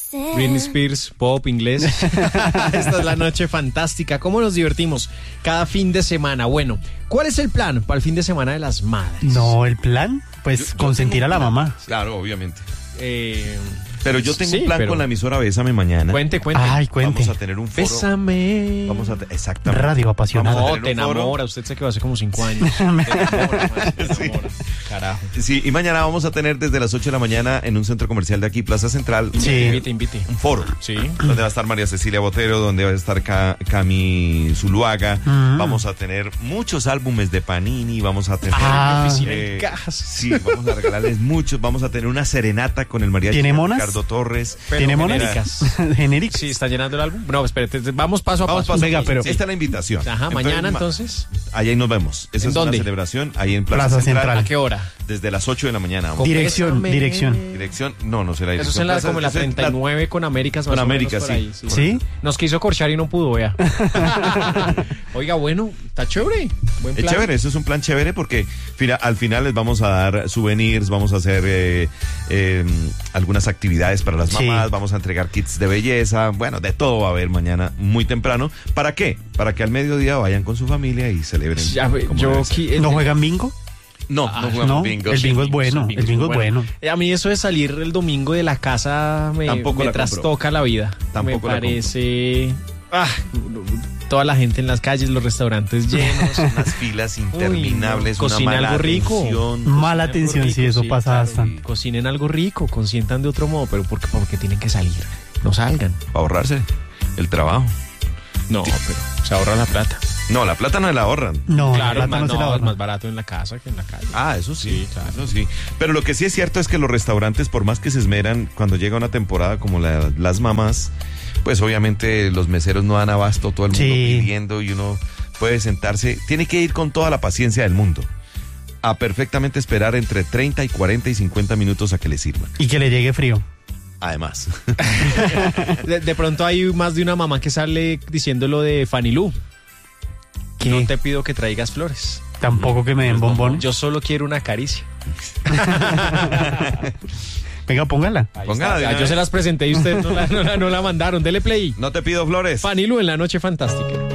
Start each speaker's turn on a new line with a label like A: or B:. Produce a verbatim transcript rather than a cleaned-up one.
A: Britney Spears, pop, inglés. Esta es la noche fantástica. ¿Cómo nos divertimos cada fin de semana? Bueno, ¿cuál es el plan para el fin de semana de las madres?
B: No, el plan, pues
C: Yo- yo
B: consentir
C: tengo
B: a la
C: un plan.
B: mamá.
C: Claro, obviamente.
A: Eh,
C: Pero yo tengo
A: Sí,
C: un plan
A: pero-
C: con la emisora Bésame Mañana.
A: cuente, cuente.
B: Ay, cuente.
C: Vamos a tener un foro.
A: Bésame.
C: Vamos a te- exactamente.
B: Radio apasionada.
C: Vamos a
A: No,
C: tener
A: te
C: un foro.
A: enamora. Usted se quedó hace como cinco años. Te enamora, man, te enamora. Carajo.
C: Sí, y mañana vamos a tener desde las ocho de la mañana en un centro comercial de aquí, Plaza Central,
B: Sí.
A: Invite, invite.
C: un foro.
A: Sí.
C: Donde va a estar María Cecilia Botero, donde va a estar Ca- Cami Zuluaga.
B: Mm.
C: Vamos a tener muchos álbumes de Panini. Vamos a tener.
B: Ah.
A: Oficina
C: eh,
A: en cajas.
C: Sí, vamos a regalarles muchos. Vamos a tener una serenata con el mariachi
B: ¿Tiene
C: de
B: monas?
C: Ricardo Torres.
A: Pero
B: ¿Tiene monas?
A: genéricas.
B: Genéricas.
A: Sí, ¿está llenando el álbum? No, espérate, vamos paso a
C: Vamos,
A: paso.
C: paso,
B: Venga, pero-
C: Esta es la invitación.
A: Ajá, mañana entonces.
C: Ahí nos vemos. Esa
A: ¿En
C: es
A: dónde?
C: una celebración ahí en Plaza,
B: Plaza
C: Central.
B: Central.
A: ¿A qué hora?
C: Desde las ocho de la mañana.
A: Con-
B: Dirección,
A: Bésame.
B: dirección.
C: Dirección, no, no será
A: Eso
C: dirección.
A: es en la,
C: Plaza-
A: como en la
C: esa es
A: treinta y nueve con Américas.
C: Con
A: más o menos
C: Américas,
A: por
C: sí.
A: ahí,
B: ¿Sí?
A: Nos quiso corchar y no pudo, vea. Oiga, bueno, está chévere. Buen
C: Es
A: plan.
C: chévere, eso es un plan chévere porque fina- al final les vamos a dar souvenirs, vamos a hacer eh, eh, algunas actividades para las
B: Sí.
C: mamás, vamos a entregar kits de belleza, bueno, de todo va a haber mañana muy temprano. ¿Para qué? Para que al mediodía vayan con su familia y celebren.
A: Ya, ve,
C: como
A: yo
C: debe ser.
A: qui- el-
B: ¿No juegan bingo?
C: No,
A: Ah,
C: no jugamos
B: No,
C: bingo.
B: el bingo es
A: Sí,
B: bueno,
A: sí,
B: el bingo es bueno.
A: Eh, A mí eso de salir el domingo de la casa me,
C: Tampoco
A: me
C: la compro.
A: trastoca la vida.
C: Tampoco
A: me
C: la
A: parece... Ah, toda la gente en las calles, los restaurantes llenos.
C: Unas filas interminables,
A: Uy, no.
C: una
A: Cocina
C: mala
A: algo rico.
C: atención.
B: Mala
A: Algo
B: atención,
A: rico,
B: sí, eso
A: sí,
B: pasa
A: claro,
B: bastante.
A: Cocinen algo rico, consientan de otro modo, pero porque, porque tienen que salir. No salgan.
C: Para ahorrarse el trabajo.
A: No, pero se ahorra la plata.
C: No, la plata no la ahorran.
B: No,
A: claro,
B: la
A: es
B: plata
A: más,
B: no se la
A: no, es
B: ahorra.
A: más barato en la casa que en la calle.
C: Ah, eso sí,
A: Sí, claro.
C: eso sí. Pero lo que sí es cierto es que los restaurantes, por más que se esmeran, cuando llega una temporada como la- las mamás, pues obviamente los meseros no dan abasto, todo el mundo
B: Sí.
C: pidiendo y uno puede sentarse. Tiene que ir con toda la paciencia del mundo a perfectamente esperar entre treinta y cuarenta y cincuenta minutos a que le sirvan.
B: Y que le llegue frío.
C: Además.
A: De, de pronto hay más de una mamá que sale diciendo lo de Fanny Lu.
B: ¿Qué?
A: No te pido que traigas flores.
B: Tampoco que me den bombón.
A: Yo solo quiero una caricia.
B: Venga, póngala.
A: Ahí
C: Póngala
A: está.
C: de
A: Ah,
C: una
A: yo
C: vez.
A: se las presenté y ustedes no la, no la- no la mandaron. Dele play.
C: No te pido flores.
A: Fanny Lu en la noche fantástica.